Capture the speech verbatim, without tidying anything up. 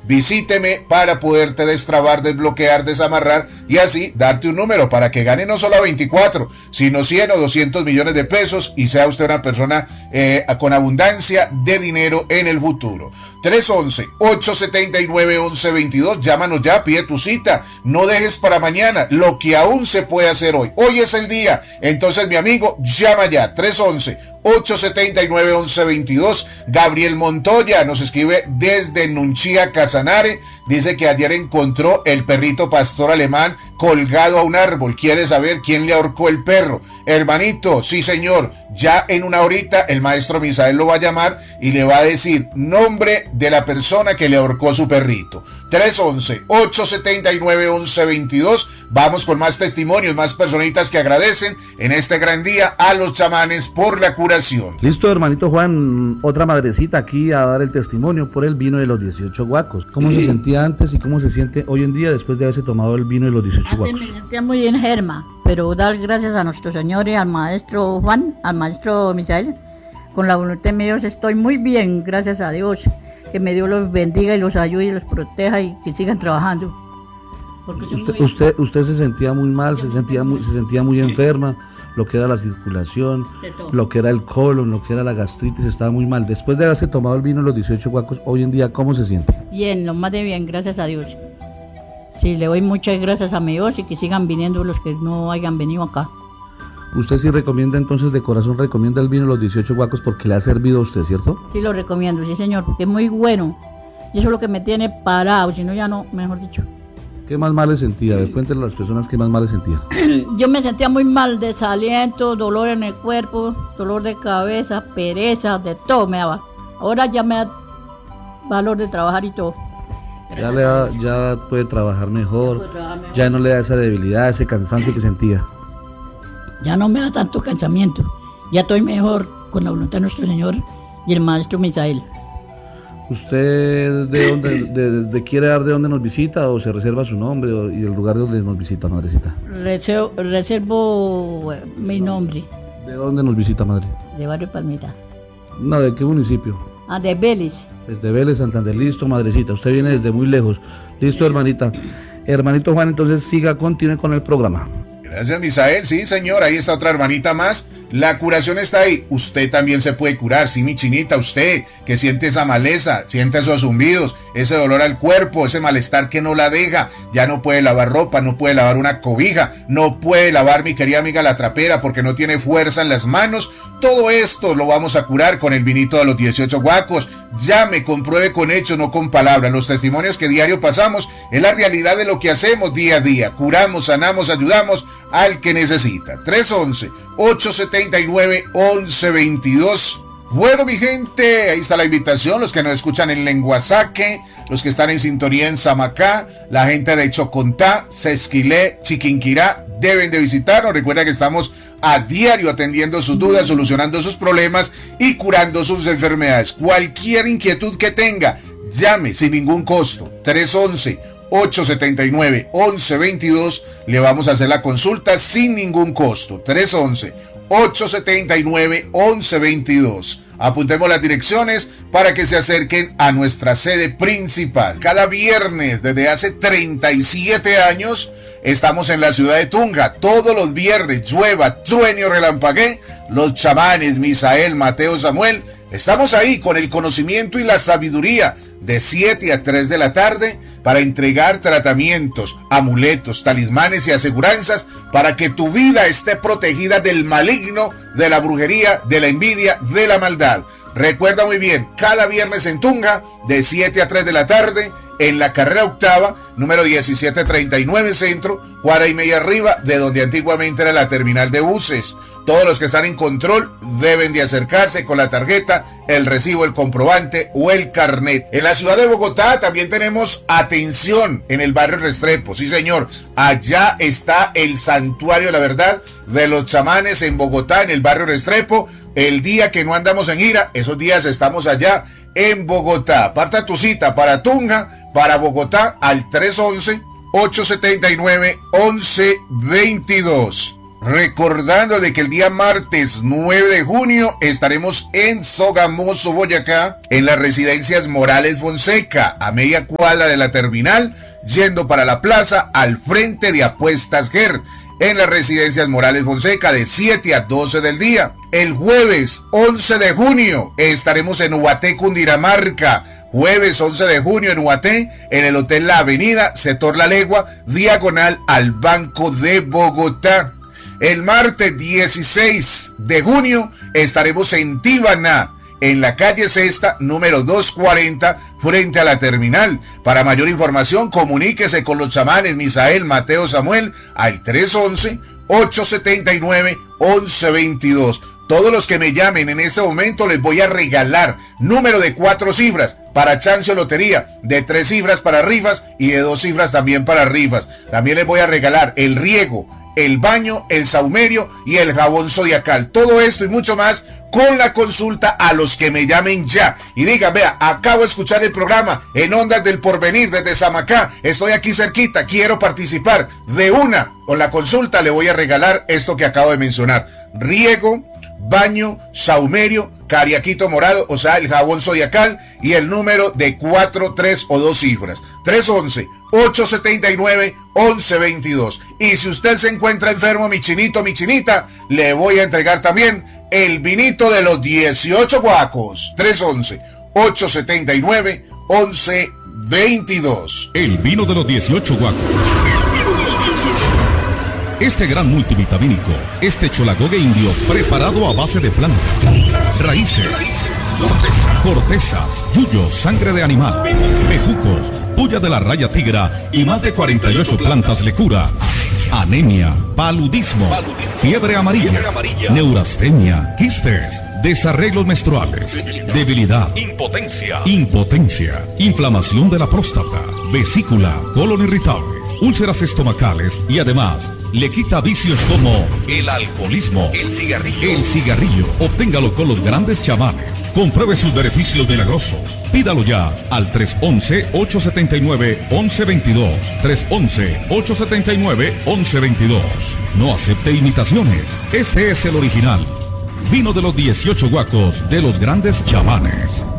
visíteme para poderte destrabar, desbloquear, desamarrar y así darte un número para que gane no solo veinticuatro, sino cien o doscientos millones de pesos y sea usted una persona eh, con abundancia de dinero en el futuro. tres once, ocho setenta y nueve, once veintidós, llámanos ya, pide tu cita, no dejes para mañana lo que aún se puede hacer hoy. Hoy es el día, entonces mi amigo, llama ya, tres once, ocho setenta y nueve, once veintidós. Gabriel Montoya nos escribe desde Nunchía, Casanare, dice que ayer encontró el perrito pastor alemán colgado a un árbol, quiere saber quién le ahorcó el perro. Hermanito, sí señor, ya en una horita el maestro Misael lo va a llamar y le va a decir nombre de la persona que le ahorcó su perrito. tres once, ocho setenta y nueve, once veintidós. Vamos con más testimonios, más personitas que agradecen en este gran día a los chamanes por la curación. Listo, hermanito Juan, otra madrecita aquí a dar el testimonio por el vino de los dieciocho guacos. ¿Cómo sí. se sentía antes y cómo se siente hoy en día después de haberse tomado el vino de los dieciocho antes guacos? Me sentía muy enferma, pero dar gracias a nuestro Señor y al maestro Juan, al maestro Misael. Con la voluntad de Dios estoy muy bien, gracias a Dios. Que me Dios los bendiga y los ayude y los proteja y que sigan trabajando. Usted, muy... usted, usted se sentía muy mal, se sentía muy, se sentía muy enferma, lo que era la circulación, lo que era el colon, lo que era la gastritis, estaba muy mal. Después de haberse tomado el vino los dieciocho guacos, hoy en día, ¿cómo se siente? Bien, lo más de bien, gracias a Dios. Sí, le doy muchas gracias a mi Dios y que sigan viniendo los que no hayan venido acá. Usted sí recomienda entonces, de corazón recomienda el vino los dieciocho guacos porque le ha servido a usted, ¿cierto? Sí, lo recomiendo, sí señor, porque es muy bueno. Y eso es lo que me tiene parado, si no ya no, mejor dicho. ¿Qué más mal le sentía? A ver, cuéntenle a las personas qué más mal le sentía. Yo me sentía muy mal, desaliento, dolor en el cuerpo, dolor de cabeza, pereza, de todo me daba. Ahora ya me da valor de trabajar y todo. Ya, le da, ya puede trabajar mejor, ya, trabajar mejor. Ya no le da esa debilidad, ese cansancio que sentía. Ya no me da tanto cansamiento, ya estoy mejor con la voluntad de nuestro Señor y el maestro Misael. ¿Usted de dónde de, de quiere dar de dónde nos visita o se reserva su nombre o, y el lugar de donde nos visita, madrecita? Reservo, reservo mi nombre. ¿De dónde nos visita, madre? De Barrio Palmita. No, ¿de qué municipio? Ah, de Vélez. Desde Vélez, Santander. Listo, madrecita, usted viene desde muy lejos. Listo, hermanita. Hermanito Juan, entonces siga, continúe con el programa. Gracias, Misael. Sí, señor, ahí está otra hermanita más. La curación está ahí. Usted también se puede curar. Sí, mi chinita, usted que siente esa maleza, siente esos zumbidos, ese dolor al cuerpo, ese malestar que no la deja. Ya no puede lavar ropa, no puede lavar una cobija, no puede lavar, mi querida amiga, la trapera porque no tiene fuerza en las manos. Todo esto lo vamos a curar con el vinito de los dieciocho guacos. Llame, compruebe con hechos, no con palabras. Los testimonios que diario pasamos es la realidad de lo que hacemos día a día. Curamos, sanamos, ayudamos al que necesita. tres once, ocho setenta y nueve, once veintidós. Bueno, mi gente, ahí está la invitación, los que nos escuchan en Lenguasaque, los que están en sintonía en Samacá, la gente de Chocontá, Sesquilé, Chiquinquirá, deben de visitarnos. Recuerda que estamos a diario atendiendo sus dudas, solucionando sus problemas y curando sus enfermedades. Cualquier inquietud que tenga, llame sin ningún costo. tres once, ocho setenta y nueve, once veintidós. Le vamos a hacer la consulta sin ningún costo. tres once, ocho setenta y nueve, once veintidós. Apuntemos las direcciones para que se acerquen a nuestra sede principal. Cada viernes desde hace treinta y siete años estamos en la ciudad de Tunja. Todos los viernes, llueva, truene o relampaguee, los chamanes Misael, Mateo, Samuel, estamos ahí con el conocimiento y la sabiduría de siete a tres de la tarde para entregar tratamientos, amuletos, talismanes y aseguranzas para que tu vida esté protegida del maligno, de la brujería, de la envidia, de la maldad. Recuerda muy bien, cada viernes en Tunja, de siete a tres de la tarde, en la carrera octava, número diecisiete treinta y nueve Centro, cuadra y media arriba, de donde antiguamente era la terminal de buses. Todos los que están en control deben de acercarse con la tarjeta, el recibo, el comprobante o el carnet. En la ciudad de Bogotá también tenemos atención en el barrio Restrepo. Sí, señor, allá está el Santuario de la Verdad de los Chamanes en Bogotá, en el barrio Restrepo. El día que no andamos en gira, esos días estamos allá en Bogotá. Aparta tu cita para Tunja, para Bogotá, al tres once, ocho setenta y nueve, once veintidós. Recordando de que el día martes nueve de junio estaremos en Sogamoso, Boyacá, en las residencias Morales Fonseca, a media cuadra de la terminal, yendo para la plaza al frente de Apuestas G E R, en las residencias Morales Fonseca de siete a doce del día. El jueves once de junio estaremos en Ubaté, Cundinamarca. Jueves once de junio en Ubaté, en el Hotel La Avenida, sector La Legua, diagonal al Banco de Bogotá. El martes dieciséis de junio estaremos en Tíbana, en la calle Sexta, número doscientos cuarenta, frente a la terminal. Para mayor información, comuníquese con los chamanes Misael, Mateo, Samuel al tres once, ocho setenta y nueve, once veintidós. Todos los que me llamen en este momento les voy a regalar número de cuatro cifras para chance o lotería, de tres cifras para rifas y de dos cifras también para rifas. También les voy a regalar el riego, el baño, el saumerio y el jabón zodiacal. Todo esto y mucho más con la consulta a los que me llamen ya. Y digan, vea, acabo de escuchar el programa en Ondas del Porvenir desde Samacá. Estoy aquí cerquita, quiero participar. De una, con la consulta le voy a regalar esto que acabo de mencionar. Riego, baño, saumerio, cariaquito morado, o sea, el jabón zodiacal y el número de cuatro, tres o dos cifras. tres once, ocho setenta y nueve, once veintidós. Y si usted se encuentra enfermo, mi chinito, mi chinita, le voy a entregar también el vinito de los dieciocho guacos. tres once, ocho setenta y nueve, once veintidós. El vino de los dieciocho guacos. Este gran multivitamínico, este cholagogue indio preparado a base de plantas, raíces, cortezas, yuyos, sangre de animal, bejucos, puya de la raya tigra y más de cuarenta y ocho plantas le cura anemia, paludismo, fiebre amarilla, neurastenia, quistes, desarreglos menstruales, debilidad, impotencia, impotencia, inflamación de la próstata, vesícula, colon irritable, úlceras estomacales y además le quita vicios como el alcoholismo, el cigarrillo. El cigarrillo. Obténgalo con los grandes chamanes. Compruebe sus beneficios milagrosos. Pídalo ya al tres once, ocho setenta y nueve, once veintidós. tres once, ocho setenta y nueve, once veintidós. No acepte imitaciones. Este es el original. Vino de los dieciocho guacos de los grandes chamanes.